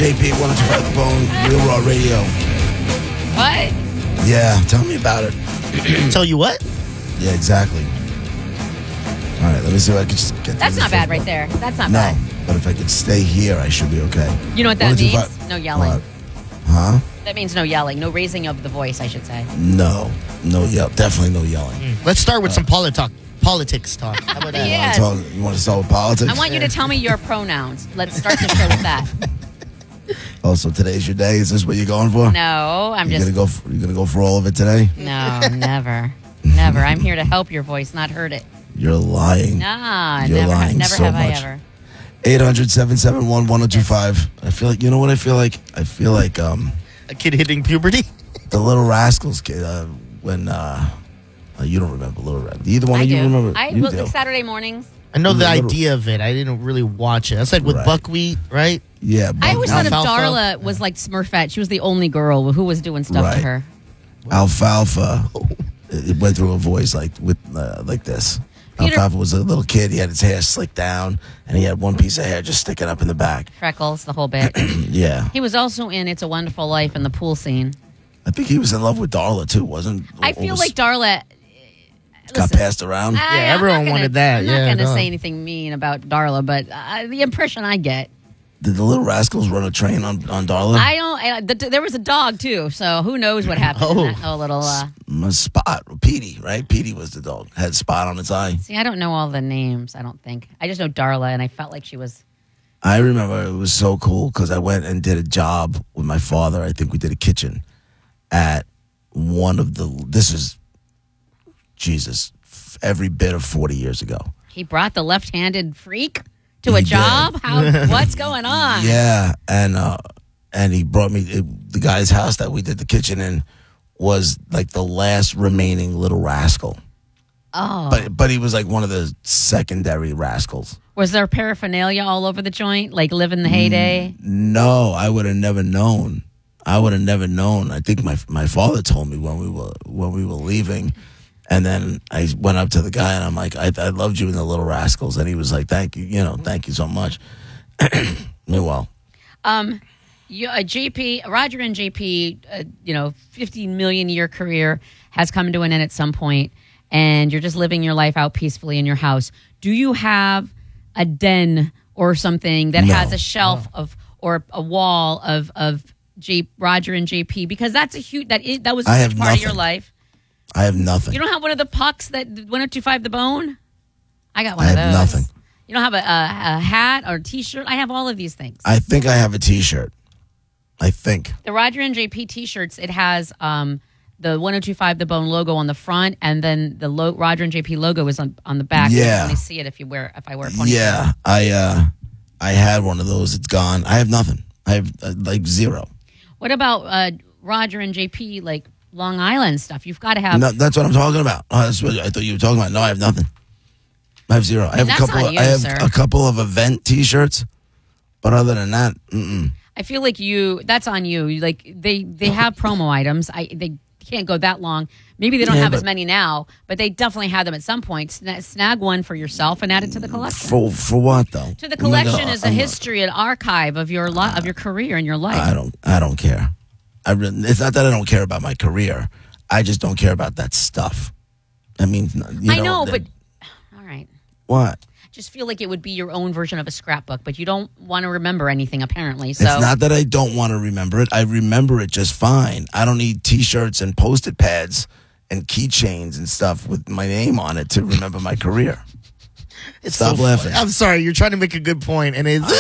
JP, 125 The Bone, Real Raw Radio. What? Yeah, tell me about it. Tell you what? Yeah, exactly. All right, let me see if I can just get That's not bad right there. That's not bad. No, but if I could stay here, I should be okay. You know what that means? 125 No yelling. What? Huh? That means no yelling. No raising of the voice, I should say. No yell. Definitely no yelling. Let's start with some politics talk. How about that? Yes. You want to start with politics? I want you to tell me your pronouns. Let's start the show with that. Oh, so today's your day? Is this what you're going for? No, I'm You're just... gonna go for all of it today? No, never. Never. I'm here to help your voice, not hurt it. You're lying. Nah, You're lying never so have much. I ever. 800-771-1025. I feel like, you know what I feel like? I feel like A kid hitting puberty? the Little Rascals kid, when, you don't remember Little Rascals. Either one I of you do. remember? I You look do. like Saturday mornings. I know the Little- idea of it. I didn't really watch it. That's like with Right. buckwheat, right? Yeah, I always thought of Alfalfa. Darla was like Smurfette. She was the only girl who was doing stuff to Right. her. Alfalfa. It went through a voice like this. Peter- Alfalfa was a little kid. He had his hair slicked down, and he had one piece of hair just sticking up in the back. Freckles, the whole bit. Yeah. He was also in It's a Wonderful Life in the pool scene. I think he was in love with Darla, too, wasn't I feel like Darla... got Listen, passed around. everyone wanted that. I'm Yeah, not going to no. say anything mean about Darla, but the impression I get... Did the Little Rascals run a train on Darla? There was a dog, too, so who knows what happened in that whole little... Spot. Petey, right? Petey was the dog. Had a spot on its eye. See, I don't know all the names, I don't think. I just know Darla, and I felt like she was... I remember it was so cool because I went and did a job with my father. I think we did a kitchen at one of the... This is, Jesus, every bit of 40 years ago. He brought the left-handed freak to a He job? What's going on? Yeah, and he brought me... the guy's house that we did the kitchen in was like the last remaining Little Rascal. Oh. But he was like one of the secondary rascals. Was there paraphernalia all over the joint, like living the heyday? No, I would have never known. I think my father told me when we were leaving, and then I went up to the guy and I'm like, I loved you in the Little Rascals, and he was like, thank you, thank you so much. Meanwhile, JP, Roger and JP, 15 million year career has come to an end at some point, and you're just living your life out peacefully in your house. Do you have a den or something that No. has a shelf or a wall of Roger and JP? Because that's a huge that was a I huge have part of your nothing. life. I have nothing. You don't have one of the pucks that 1025 The Bone? I got one I of have those. nothing. You don't have a hat or a T-shirt? I have all of these things. I think I have a T-shirt. I think. The Roger and JP T-shirts, it has the 1025 The Bone logo on the front, and then the Roger and JP logo is on the back. You Yeah. can only see it if I wear a ponytail. Yeah, I had one of those. It's gone. I have nothing. I have like zero. What about Roger and JP, like Long Island stuff? You've got to have. No, that's what I'm talking about. Oh, that's what I thought you were talking about. No, I have nothing. I have zero. I have That's a couple. on you, I have sir. a couple of event T-shirts, but other than that, I feel like that's on you. Like they have promo items. They can't go that long. Maybe they don't have as many now, but they definitely had them at some point. Snag one for yourself and add it to the collection. For what though? To the collection is a history, an archive of your of your career and your life. I don't care. It's not that I don't care about my career. I just don't care about that stuff. I mean, I know, but all right. What? Just feel like it would be your own version of a scrapbook, but you don't want to remember anything apparently. So It's not that I don't want to remember it. I remember it just fine. I don't need T-shirts and Post-it pads and keychains and stuff with my name on it to remember my career. Stop so laughing. I'm sorry. You're trying to make a good point, and it's.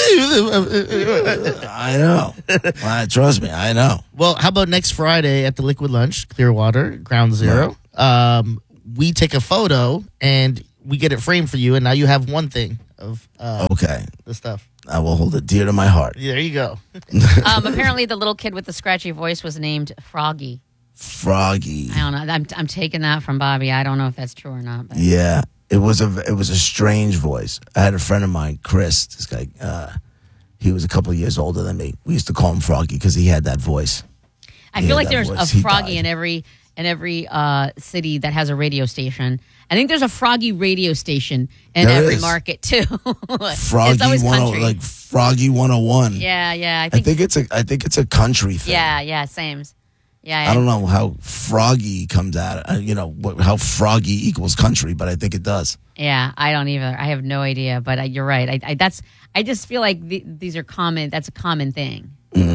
I know. Trust me, I know. Well, how about next Friday at the Liquid Lunch, Clearwater, Ground Zero? We take a photo and we get it framed for you, and now you have one thing of Okay. the stuff. I will hold it dear to my heart. There you go. apparently the little kid with the scratchy voice was named Froggy. Froggy. I don't know. I'm taking that from Bobby. I don't know if that's true or not. But. Yeah. It was a strange voice. I had a friend of mine, Chris. This guy, he was a couple of years older than me. We used to call him Froggy because he had that voice. I feel like that there's voice. a He Froggy died. in every city that has a radio station. I think there's a Froggy radio station in There every is. market too. Froggy It's always country. like Froggy 101. Yeah, yeah. I think it's a country thing. yeah, same. Yeah, I don't know how Froggy comes out. How Froggy equals country, but I think it does. Yeah, I don't either. I have no idea, but you're right. I just feel like these are common. That's a common thing.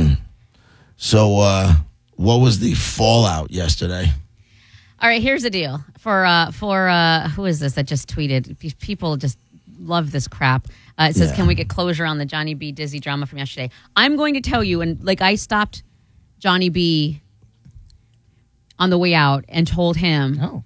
So, what was the fallout yesterday? All right, here's the deal. For who is this that just tweeted? People just love this crap. It says, Yeah. "Can we get closure on the Johnny B. Dizzy drama from yesterday?" I'm going to tell you, and I stopped Johnny B. on the way out and told him Oh.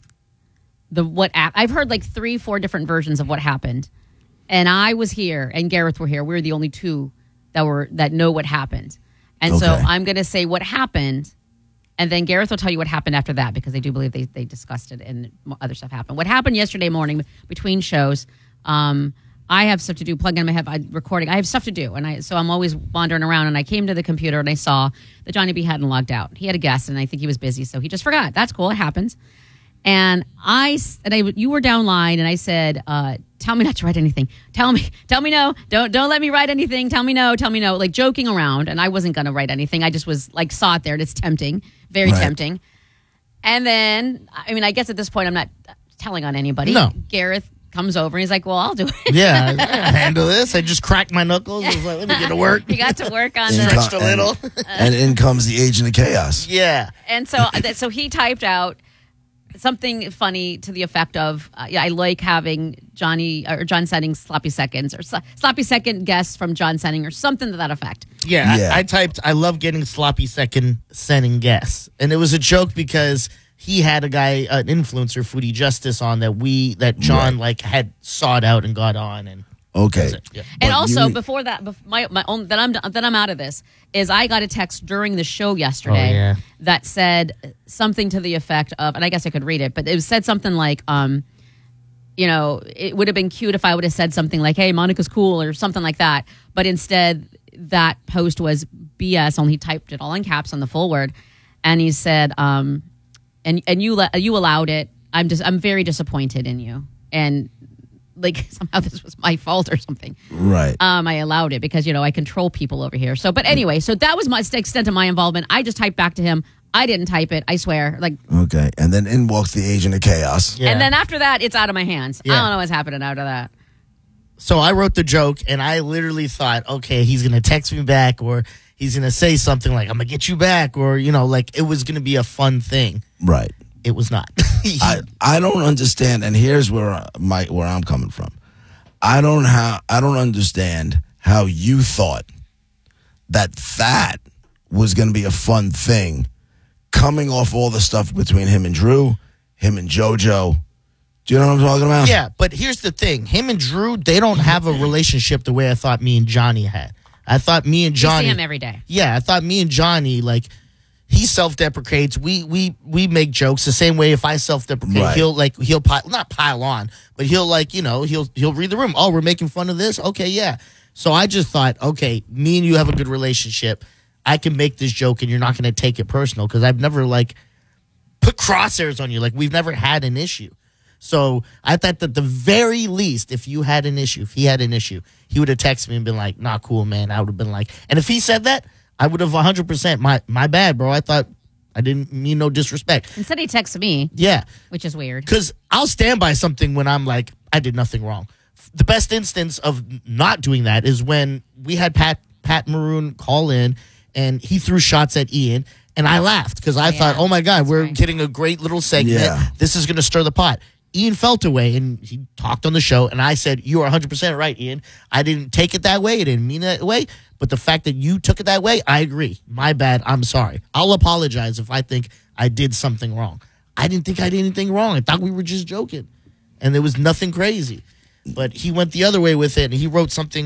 I've heard like 3-4 different versions of what happened, and I was here and Gareth were here. We were the only two that know what happened, and so Okay. I'm going to say what happened. And then Gareth will tell you what happened after that because they do believe they discussed it and other stuff happened. What happened yesterday morning between shows, I have stuff to do, plug in my head, recording. I have stuff to do. So I'm always wandering around. And I came to the computer and I saw that Johnny B hadn't logged out. He had a guest and I think he was busy. So he just forgot. That's cool. It happens. And you were down line and I said, tell me not to write anything. Tell me no. Don't let me write anything. Tell me no. Like joking around. And I wasn't going to write anything. I just was like, saw it there and it's tempting, very Right. tempting. And then, I guess at this point I'm not telling on anybody. No. Gareth comes over and he's like, well, I'll do it. Yeah, I handle this. I just cracked my knuckles. I was like, let me get to work. He got to work on In the, Stretched a little. and in comes the agent of chaos. Yeah. and so he typed out something funny to the effect of, I like having John Senning sloppy seconds or sloppy second guests from John Senning or something to that effect. Yeah, Yeah. I typed, I love getting sloppy second sending guests. And it was a joke because he had a guy, an influencer, Foodie Justice, on that John had sought out and got on. And Okay. yeah. And But also you- before that, my own that I'm out of this is I got a text during the show yesterday Oh, yeah. that said something to the effect of, and I guess I could read it, but it said something like, it would have been cute if I would have said something like, "Hey, Monica's cool" or something like that, but instead that post was BS. Only he typed it all in caps on the full word, and he said, and you allowed it. I'm very disappointed in you, and like somehow this was my fault or something. Right. I allowed it because, I control people over here. So, but anyway, so that was my extent of my involvement. I just typed back to him. I didn't type it. I swear. Okay. And then in walks the agent of chaos. Yeah. And then after that, it's out of my hands. Yeah. I don't know what's happening after that. So I wrote the joke, and I literally thought, okay, he's going to text me back, or he's going to say something like, I'm going to get you back, or, it was going to be a fun thing. Right. It was not. I don't understand, and here's where I'm coming from. I don't understand how you thought that was going to be a fun thing, coming off all the stuff between him and Drew, him and JoJo. Do you know what I'm talking about? Yeah, but here's the thing. Him and Drew, they don't have a relationship the way I thought me and Johnny had. I thought me and Johnny... You see him every day. Yeah, I thought me and Johnny, he self-deprecates. We make jokes the same way. If I self-deprecate, Right. he'll not pile on, but he'll he'll read the room. Oh, we're making fun of this. Okay, yeah. So I just thought, okay, me and you have a good relationship. I can make this joke, and you're not going to take it personal because I've never put crosshairs on you. We've never had an issue. So I thought that the very least, if he had an issue, he would have texted me and been like, "Nah, cool, man." I would have been like, and if he said that, I would have 100%. My bad, bro. I thought I didn't mean no disrespect. Instead, he texted me, Yeah, which is weird. because I'll stand by something when I'm like, I did nothing wrong. The best instance of not doing that is when we had Pat Maroon call in and he threw shots at Ian, and I laughed because I thought, oh my God, we're right. getting a great little segment. Yeah. This is going to stir the pot. Ian felt away and he talked on the show, and I said, "You are 100% right, Ian. I didn't take it that way. I didn't mean it that way. But the fact that you took it that way, I agree. My bad. I'm sorry. I'll apologize if I think I did something wrong. I didn't think I did anything wrong. I thought we were just joking. And there was nothing crazy." But he went the other way with it, and he wrote something